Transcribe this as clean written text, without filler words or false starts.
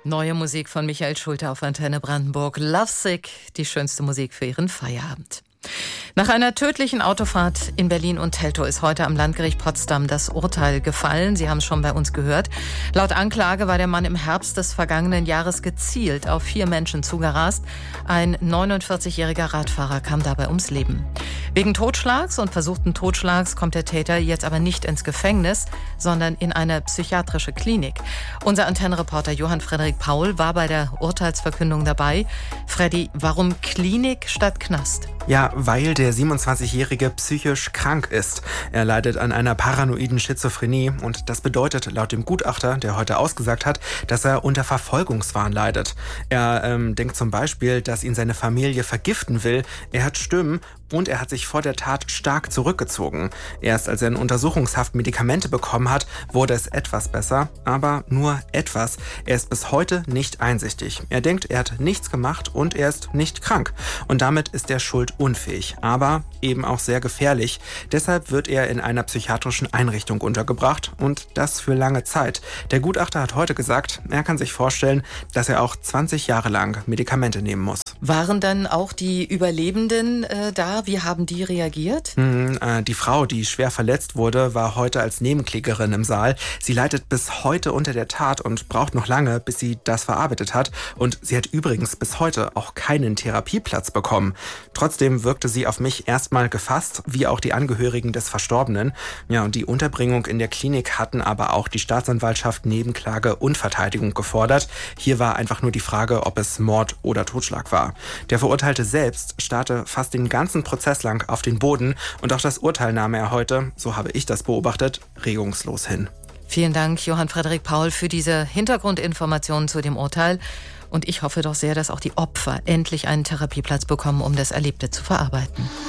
Neue Musik von Michael Schulte auf Antenne Brandenburg. Lovesick, die schönste Musik für Ihren Feierabend. Nach einer tödlichen Autofahrt in Berlin und Teltow ist heute am Landgericht Potsdam das Urteil gefallen. Sie haben es schon bei uns gehört. Laut Anklage war der Mann im Herbst des vergangenen Jahres gezielt auf 4 Menschen zugerast. Ein 49-jähriger Radfahrer kam dabei ums Leben. Wegen Totschlags und versuchten Totschlags kommt der Täter jetzt aber nicht ins Gefängnis, sondern in eine psychiatrische Klinik. Unser Antennenreporter Johann Frederik Paul war bei der Urteilsverkündung dabei. Freddy, warum Klinik statt Knast? Ja, weil der 27-Jährige psychisch krank ist. Er leidet an einer paranoiden Schizophrenie und das bedeutet laut dem Gutachter, der heute ausgesagt hat, dass er unter Verfolgungswahn leidet. Er denkt zum Beispiel, dass ihn seine Familie vergiften will. Er hat Stimmen und er hat sich vor der Tat stark zurückgezogen. Erst als er in Untersuchungshaft Medikamente bekommen hat, wurde es etwas besser, aber nur etwas. Er ist bis heute nicht einsichtig. Er denkt, er hat nichts gemacht und er ist nicht krank. Und damit ist er schuldunfähig, aber eben auch sehr gefährlich. Deshalb wird er in einer psychiatrischen Einrichtung untergebracht und das für lange Zeit. Der Gutachter hat heute gesagt, er kann sich vorstellen, dass er auch 20 Jahre lang Medikamente nehmen muss. Waren dann auch die Überlebenden da? Wie haben die reagiert? Die Frau, die schwer verletzt wurde, war heute als Nebenklägerin im Saal. Sie leidet bis heute unter der Tat und braucht noch lange, bis sie das verarbeitet hat. Und sie hat übrigens bis heute auch keinen Therapieplatz bekommen. Trotzdem wirkte sie auf mich erstmal gefasst, wie auch die Angehörigen des Verstorbenen. Ja, und die Unterbringung in der Klinik hatten aber auch die Staatsanwaltschaft Nebenklage und Verteidigung gefordert. Hier war einfach nur die Frage, ob es Mord oder Totschlag war. Der Verurteilte selbst starrte fast den ganzen Prozess lang auf den Boden und auch das Urteil nahm er heute, so habe ich das beobachtet, regungslos hin. Vielen Dank, Johann Frederik Paul, für diese Hintergrundinformationen zu dem Urteil. Und ich hoffe doch sehr, dass auch die Opfer endlich einen Therapieplatz bekommen, um das Erlebte zu verarbeiten.